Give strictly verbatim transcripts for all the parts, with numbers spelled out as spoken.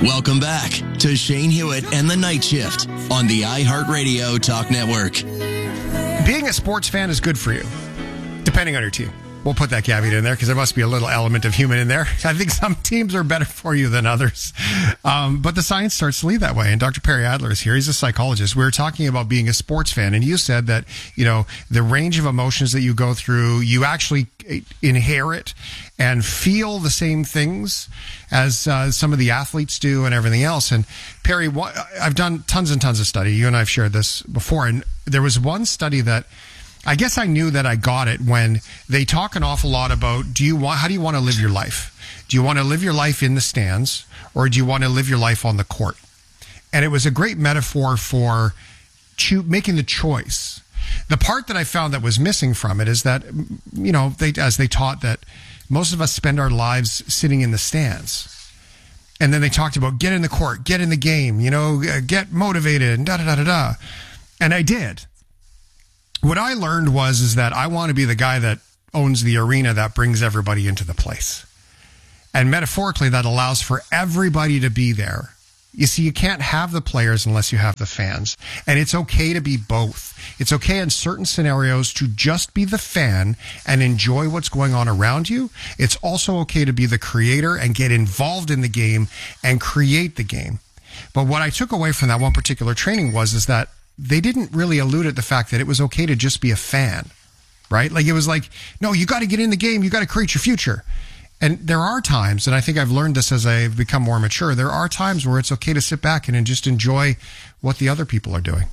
Welcome back to Shane Hewitt and the Night Shift on the iHeartRadio Talk Network. Being a sports fan is good for you, depending on your team. We'll put that caveat in there because there must be a little element of human in there. I think some teams are better for you than others. Um, but the science starts to lead that way. And Doctor Perry Adler is here. He's a psychologist. We were talking about being a sports fan. And you said that, you know, the range of emotions that you go through, you actually inherit and feel the same things as uh, some of the athletes do and everything else. And Perry, what, I've done tons and tons of study. You and I have shared this before. And there was one study that I guess I knew that I got it when they talk an awful lot about, do you want, how do you want to live your life? Do you want to live your life in the stands or do you want to live your life on the court? And it was a great metaphor for cho- making the choice. The part that I found that was missing from it is that, you know, they, as they taught that most of us spend our lives sitting in the stands. And then they talked about get in the court, get in the game, you know, get motivated and da da da da da. And I did. What I learned was is that I want to be the guy that owns the arena that brings everybody into the place. And metaphorically, that allows for everybody to be there. You see, you can't have the players unless you have the fans. And it's okay to be both. It's okay in certain scenarios to just be the fan and enjoy what's going on around you. It's also okay to be the creator and get involved in the game and create the game. But what I took away from that one particular training was is that they didn't really allude at the fact that it was okay to just be a fan, right? Like it was like, no, you got to get in the game. You got to create your future. And there are times, and I think I've learned this as I've become more mature, there are times where it's okay to sit back and just enjoy what the other people are doing.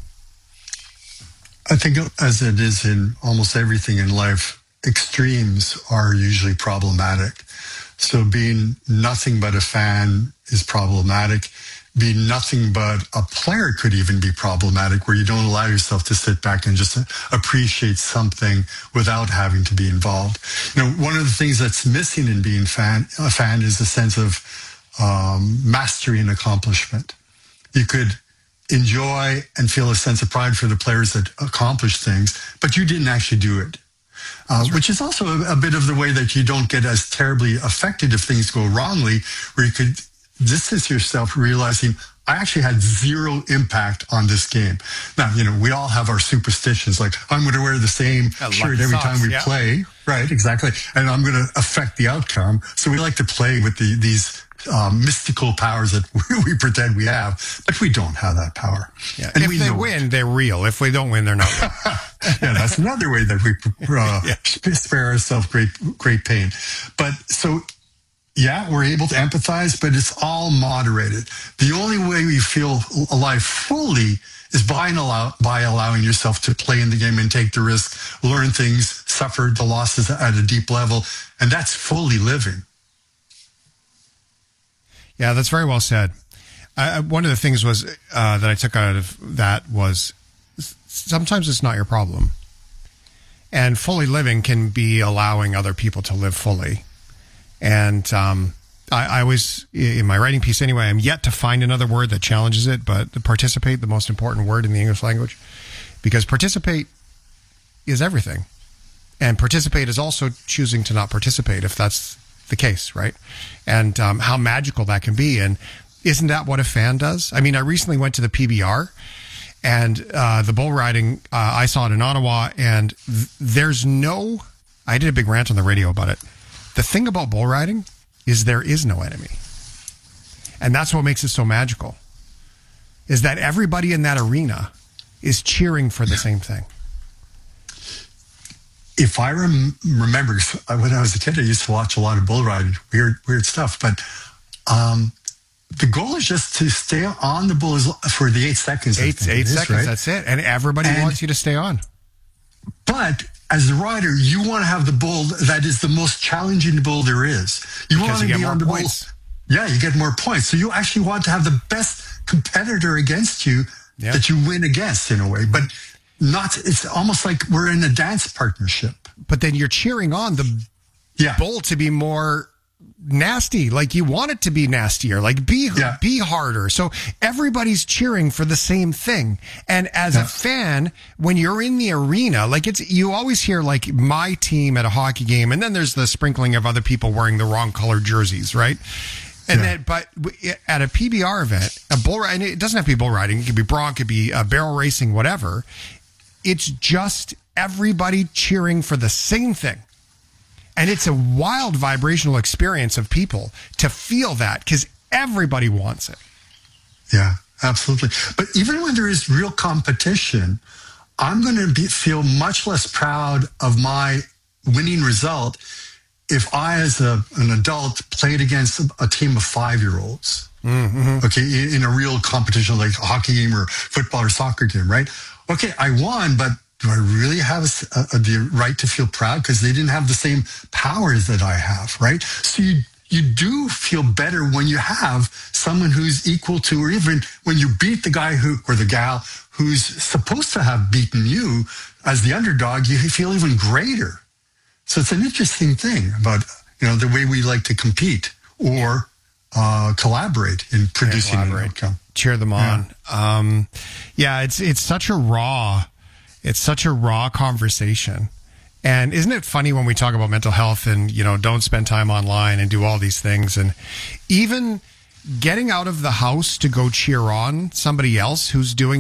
I think as it is in almost everything in life, extremes are usually problematic. So being nothing but a fan is problematic. Being nothing but a player could even be problematic, where you don't allow yourself to sit back and just appreciate something without having to be involved. You know, one of the things that's missing in being fan, a fan is a sense of um, mastery and accomplishment. You could enjoy and feel a sense of pride for the players that accomplished things, but you didn't actually do it. Uh, which is also a, a bit of the way that you don't get as terribly affected if things go wrongly, where you could distance yourself, realizing I actually had zero impact on this game. Now, you know, we all have our superstitions, like I'm going to wear the same I shirt like every socks, time we yeah. play. Right, exactly. And I'm going to affect the outcome. So we like to play with the, these um, mystical powers that we pretend we have, but we don't have that power. Yeah. And if we they know win, it. they're real. If we don't win, they're not real. Yeah, that's another way that we uh, yeah. spare ourselves great, great pain. But so, yeah, we're able to empathize, but it's all moderated. The only way you feel alive fully is by, allow, by allowing yourself to play in the game and take the risk, learn things, suffer the losses at a deep level, and that's fully living. Yeah, that's very well said. I, one of the things was uh, that I took out of that was sometimes it's not your problem. And fully living can be allowing other people to live fully. And um, I, I always, in my writing piece anyway, I'm yet to find another word that challenges it, but the participate, the most important word in the English language, because participate is everything. And participate is also choosing to not participate if that's the case, right? And um, how magical that can be. And isn't that what a fan does? I mean, I recently went to the P B R and uh, the bull riding, uh, I saw it in Ottawa, and th- there's no, I did a big rant on the radio about it. The thing about bull riding is there is no enemy. And that's what makes it so magical, is that everybody in that arena is cheering for the same thing. If I rem- remember, when I was a kid, I used to watch a lot of bull riding, weird, weird stuff. But um, the goal is just to stay on the bull for the eight seconds. Eight, eight is, seconds, right? That's it. And everybody and, wants you to stay on. But as the rider, you want to have the bull that is the most challenging bull there is. You Because want to you get be more on the points. bull. Yeah, you get more points. So you actually want to have the best competitor against you yeah. that you win against in a way. But not, it's almost like we're in a dance partnership. But then you're cheering on the yeah. bull to be more nasty. Like you want it to be nastier, like be, yeah. be harder. So everybody's cheering for the same thing. And as yeah. a fan, when you're in the arena, like it's, you always hear like my team at a hockey game. And then there's the sprinkling of other people wearing the wrong colored jerseys, right? And Yeah. then, but at a P B R event, a bull, and it doesn't have to be bull riding. It could be bronc, it could be uh, barrel racing, whatever. It's just everybody cheering for the same thing. And it's a wild vibrational experience of people to feel that because everybody wants it. Yeah, absolutely. But even when there is real competition, I'm going to be, feel much less proud of my winning result if I, as a, an adult, played against a, a team of five-year-olds. Mm-hmm. Okay, in, in a real competition like a hockey game or football or soccer game, right? Okay, I won, but do I really have a, a, the right to feel proud because they didn't have the same powers that I have, right? So you you do feel better when you have someone who's equal to, or even when you beat the guy who or the gal who's supposed to have beaten you as the underdog. You feel even greater. So it's an interesting thing about, you know, the way we like to compete or uh, collaborate in producing Yeah, an collaborate. outcome. Cheer them on. Yeah. Um, yeah, it's it's such a raw, it's such a raw conversation. And isn't it funny when we talk about mental health and, you know, don't spend time online and do all these things, and even getting out of the house to go cheer on somebody else who's doing